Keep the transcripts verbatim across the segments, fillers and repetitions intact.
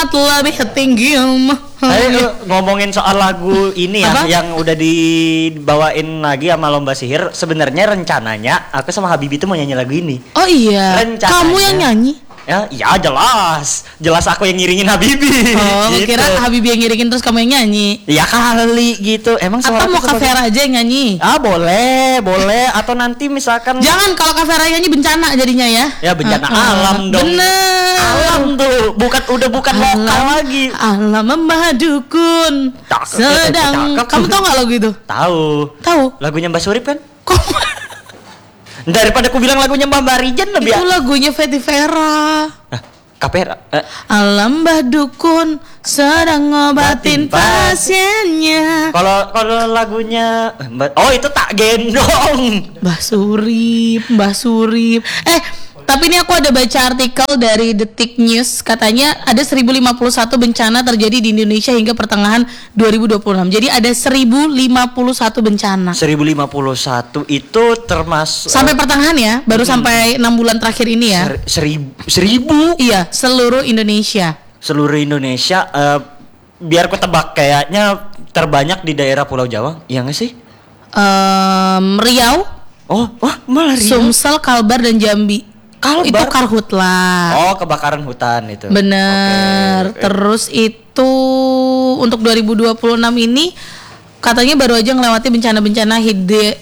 lebih tinggi. Ayo ngomongin soal lagu ini ya, apa? Yang udah dibawain lagi sama Lomba Sihir. Sebenarnya rencananya aku sama Habibie tuh mau nyanyi lagu ini. Oh iya. Rencananya, kamu yang nyanyi? Ya, ya jelas, jelas aku yang ngiringin Habibie. Oh, gitu. kira Habibie yang ngirikin terus kamu yang nyanyi. Ya kali gitu. Emang Atau mau Kak Vera aja yang nyanyi? Ah boleh, boleh. Atau nanti misalkan. Jangan, kalau Kak Vera nyanyi bencana jadinya ya. Ya bencana uh, uh, alam dong. Bener. Alam tuh, bukan udah bukan alam, lokal lagi. Alam membadukun. Cakep, sedang. cakep. Kamu tahu nggak lagu itu? Tahu. Tahu. Lagunya Mbak Surip kan? Kok? Daripada aku bilang lagunya Mbak Marijan lebih. Itu lagunya Fetty Vera. Nah, Kapera. Eh. Alam Mbah Dukun sedang ngobatin pasiennya. Kalau kalau lagunya Mbak, oh itu Tak Gendong. Mbah Surip, Mbah Surip. Eh, tapi ini aku ada baca artikel dari Detik News, katanya ada seribu lima puluh satu bencana terjadi di Indonesia hingga pertengahan dua ribu dua puluh enam. Jadi ada seribu lima puluh satu bencana. seribu lima puluh satu itu termasuk sampai pertengahan ya, baru hmm. sampai enam bulan terakhir ini ya. Ser- seribu, seribu? Iya, seluruh Indonesia. Seluruh Indonesia, uh, biar ku tebak kayaknya terbanyak di daerah Pulau Jawa, iya nggak sih? Um, Riau. Oh, wah malah Riau. Sumsel, Kalbar dan Jambi. Kalbar. Itu karhutla. Oh, kebakaran hutan itu. Bener. Okay, okay. Terus itu untuk dua ribu dua puluh enam ini katanya baru aja ngelewati bencana-bencana hid-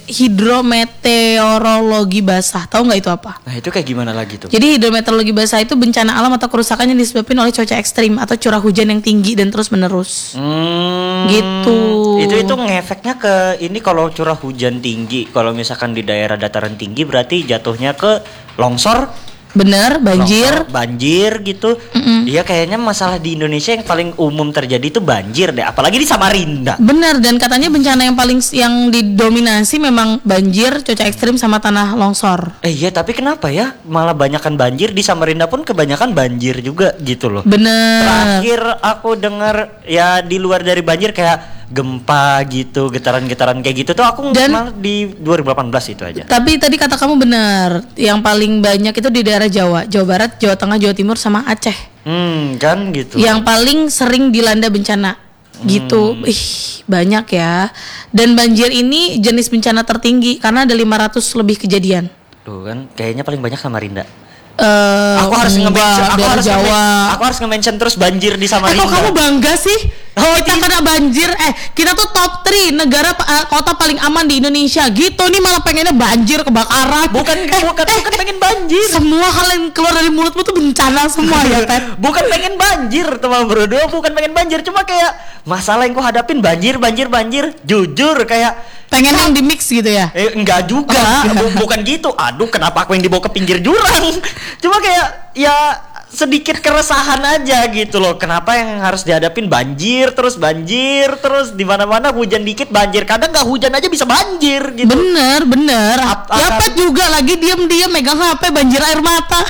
hidrometeorologi basah. Tahu nggak itu apa? Nah itu kayak gimana lagi tuh? Jadi hidrometeorologi basah itu bencana alam atau kerusakan yang disebabkan oleh cuaca ekstrim atau curah hujan yang tinggi dan terus menerus. Hmm, gitu. Itu itu ngefeknya ke ini kalau curah hujan tinggi. Kalau misalkan di daerah dataran tinggi berarti jatuhnya ke longsor. Bener, banjir. Longsor, banjir gitu. Iya kayaknya masalah di Indonesia yang paling umum terjadi itu banjir deh, apalagi di Samarinda. Bener, dan katanya bencana yang paling yang didominasi memang banjir, cuaca ekstrim sama tanah longsor. Eh iya, tapi kenapa ya malah banyakan banjir di Samarinda pun kebanyakan banjir juga gitu loh. Bener. Terakhir aku dengar ya di luar dari banjir kayak gempa gitu, getaran-getaran kayak gitu tuh aku malah di dua ribu delapan belas itu aja. Tapi tadi kata kamu benar, yang paling banyak itu di daerah Jawa, Jawa Barat, Jawa Tengah, Jawa Timur sama Aceh. Hmm, kan gitu. Yang paling sering dilanda bencana. Gitu. Hmm. Ih, banyak ya. Dan banjir ini jenis bencana tertinggi karena ada lima ratus lebih kejadian. Tuh kan, kayaknya paling banyak Samarinda. Uh, aku harus nge-mention, aku harus Jawa. nge-mention, aku harus nge-mention terus banjir di Samarinda. Eh, kok kamu bangga sih? Oh, kita kena banjir. Eh, kita tuh top tiga negara uh, kota paling aman di Indonesia. Gitu nih malah pengennya banjir, kebakaran. Bukan eh, bukan eh, bukan pengen banjir. Semua hal yang keluar dari mulutmu tuh bencana semua ya, Pet. Bukan pengen banjir, teman berdua, bukan pengen banjir, cuma kayak masalah yang ku hadapin banjir, banjir, banjir. Jujur kayak pengen yang di mix gitu ya? Eh enggak juga, bukan gitu. Aduh, kenapa aku yang dibawa ke pinggir jurang? Cuma kayak ya sedikit keresahan aja gitu loh. Kenapa yang harus dihadapin banjir terus banjir terus di mana-mana hujan dikit banjir. Kadang nggak hujan aja bisa banjir gitu. Bener bener. Ap- ya akan... Pet juga lagi diam-diam megang H P banjir air mata.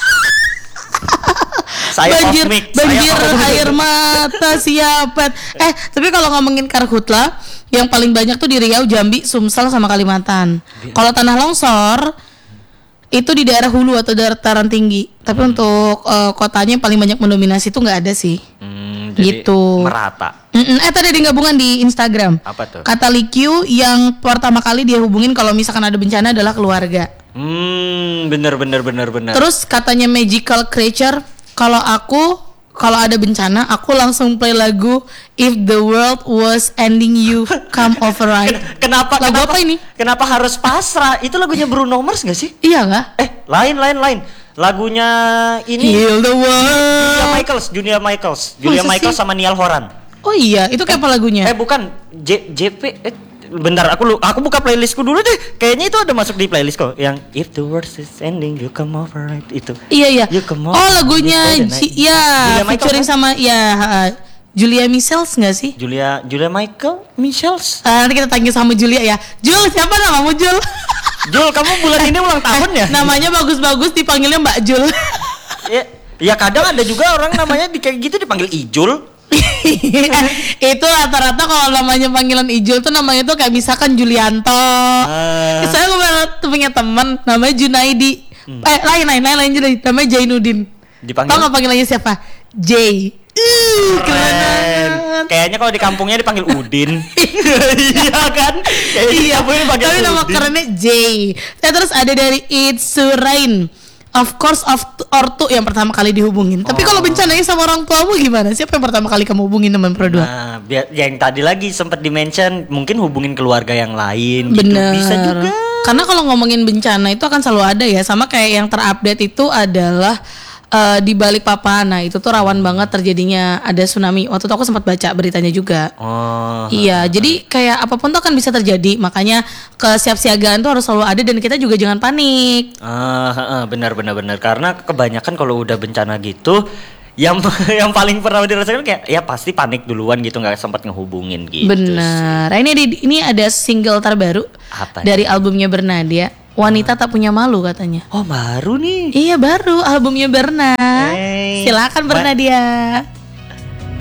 Saya banjir off mic. banjir Saya air mata siapet. Eh tapi kalau ngomongin karhutla yang paling banyak tuh di Riau, Jambi, Sumsel sama Kalimantan. Kalau tanah longsor itu di daerah hulu atau dataran tinggi. Tapi hmm. untuk uh, kotanya yang paling banyak mendominasi itu nggak ada sih. Hmm, jadi gitu. Merata. Mm-mm. Eh tadi ada gabungan di Instagram. Apa tuh? Kata Likyu yang pertama kali dia hubungin kalau misalkan ada bencana adalah keluarga. Hmm, bener bener bener bener. Terus katanya Magical Creature, kalau aku kalau ada bencana, aku langsung play lagu If the World Was Ending You Come Over Right. Kenapa? Lagu kenapa, apa ini? Kenapa harus pasrah? Itu lagunya Bruno Mars nggak sih? Iya nggak? Eh, lain lain lain. Lagunya ini. Heal the World. Julia Michaels, Julia Michaels, Julia Michaels sama Niall Horan. Oh iya, itu kayak apa lagunya? Eh bukan, J JP. Eh, bentar, aku lu, aku buka playlistku dulu deh. Kayaknya itu ada masuk di playlist kok. Yang If the World is Ending, You Come Over Right itu. Iya iya. Oh lagunya, G- ya, featuring sama ya uh, Julia Michaels nggak sih? Julia Julia Michael Michaels. Uh, nanti kita tanya sama Julia ya. Jul, siapa namamu Jul? Jul, kamu bulan ini ulang tahun ya? Namanya bagus-bagus dipanggilnya Mbak Jul. ya, ya kadang ada juga orang namanya di kayak gitu dipanggil Ijul. Itu rata-rata kalau namanya panggilan Ijul tuh namanya tuh kayak misalkan Julianto. Uh. Saya punya teman namanya Junaidi. Hmm. Eh lain lain lain lain Junaidi. Namanya Jainuddin. Dipanggil? Tahu nggak panggilannya siapa? J. Ih, Keren. keren. Kayaknya kalau di kampungnya dipanggil Udin. Iya kan? Kayaknya di Iya, kampungnya dipanggil tapi nama Udin. kerennya J. Nah, terus ada dari It's Surain. Of course of or to yang pertama kali dihubungin. Tapi kalau bencananya sama orang tuamu gimana? Siapa yang pertama kali kamu hubungin teman Pro dua? Nah, biar yang tadi lagi sempat di-mention mungkin hubungin keluarga yang lain gitu. Bener. Bisa juga. Karena kalau ngomongin bencana itu akan selalu ada ya. Sama kayak yang terupdate itu adalah eh, di balik papan. Nah itu tuh rawan banget terjadinya ada tsunami. Waktu itu aku sempat baca beritanya juga. Oh. Iya, jadi kayak apapun tuh akan bisa terjadi. Makanya kesiapsiagaan tuh harus selalu ada dan kita juga jangan panik. Ah, heeh, benar benar benar karena kebanyakan kalau udah bencana gitu yang yang paling pernah dirasakan kayak ya pasti panik duluan gitu, nggak sempat ngehubungin gitu. Bener. Nah, ini ada, ini ada single terbaru Apa dari albumnya Bernadia. Wanita tak punya malu katanya. Oh, baru nih. Iya baru albumnya Berna. Hey. Silakan Ma- Bernadia.